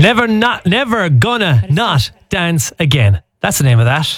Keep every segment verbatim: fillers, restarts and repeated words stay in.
Never not, never gonna not dance again. That's the name of that.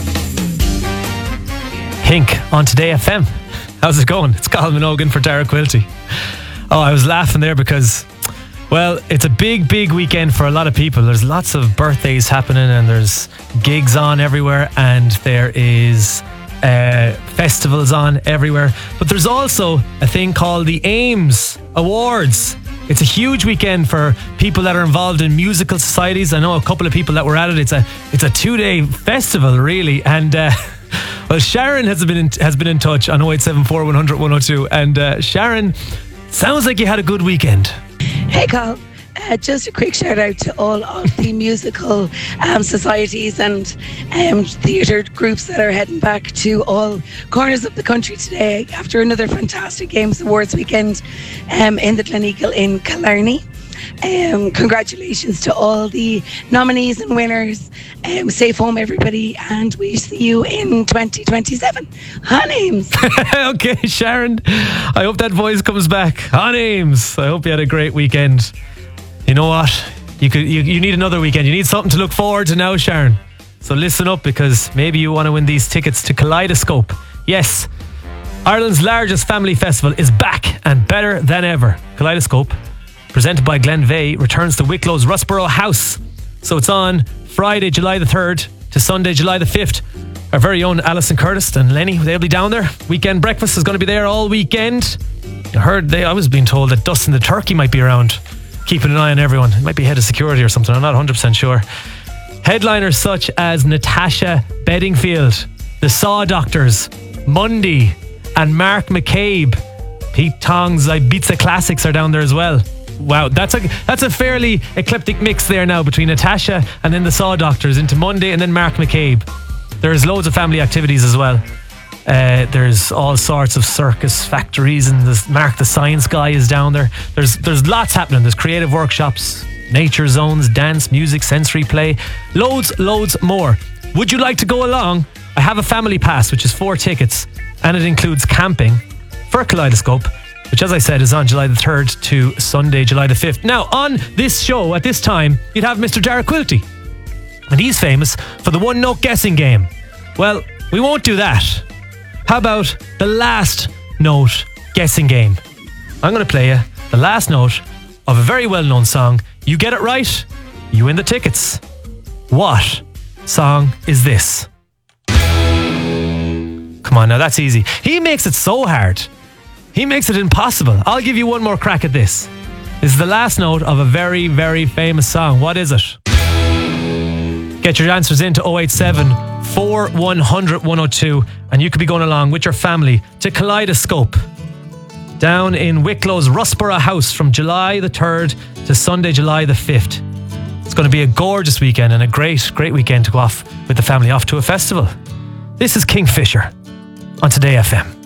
Hink on Today F M. How's it going? It's Colin Minogan for Dara Quilty. Oh, I was laughing there because, well, it's a big, big weekend for a lot of people. There's lots of birthdays happening and there's gigs on everywhere and there is uh, festivals on everywhere. But there's also a thing called the AIMS Awards. It's a huge weekend for people that are involved in musical societies. I know a couple of people that were at it. It's a it's a two-day festival, really. And uh, well, Sharon has been in, has been in touch on oh eight seven four, one hundred, one oh two. And uh, Sharon, sounds like you had a good weekend. Hey, Carl. Uh, just a quick shout out to all of the musical um, societies and um, theatre groups that are heading back to all corners of the country today after another fantastic Games Awards weekend um, in the Gleneagle in Killarney. Um, congratulations to all the nominees and winners. Um, safe home, everybody, and we see you in twenty twenty-seven. On AIMS. Okay, Sharon, I hope that voice comes back. On AIMS. I hope you had a great weekend. You know what? You could. You, you need another weekend. You need something to look forward to now, Sharon. So listen up, because maybe you want to win these tickets to Kaleidoscope. Yes, Ireland's largest family festival is back and better than ever. Kaleidoscope, presented by Glenveigh, returns to Wicklow's Russborough House. So it's on Friday, July the third to Sunday, July the fifth. Our very own Alison Curtis and Lenny, they'll be down there. Weekend breakfast is going to be there all weekend. I heard they. I was being told that Dustin the Turkey might be around, keeping an eye on everyone. It might be head of security or something. I'm not one hundred percent sure. Headliners such as Natasha Bedingfield, the Saw Doctors, Mundy, and Mark McCabe. Pete Tong's Ibiza Classics are down there as well. Wow, that's a that's a fairly eclectic mix there now between Natasha and then the Saw Doctors into Monday and then Mark McCabe. There's loads of family activities as well. Uh, there's all sorts of circus factories, and this Mark the Science Guy is down there. There's there's lots happening. There's creative workshops, nature zones, dance, music, sensory play, loads, loads more. Would you like to go along? I have a family pass, which is four tickets, and it includes camping for Kaleidoscope, which, as I said, is on July the third to Sunday, July the fifth. Now, on this show at this time, you'd have Mister Dara Quilty, and he's famous for the one-note guessing game. Well, we won't do that. How about the last note guessing game? I'm going to play you the last note of a very well-known song. You get it right, you win the tickets. What song is this? Come on now, that's easy. He makes it so hard. He makes it impossible. I'll give you one more crack at this. This is the last note of a very, very famous song. What is it? Get your answers into oh eight seven, four, one hundred, one oh two, and you could be going along with your family to Kaleidoscope down in Wicklow's Russborough House from July the third to Sunday, July the fifth. It's going to be a gorgeous weekend and a great, great weekend to go off with the family off to a festival. This is Kingfisher on Today F M.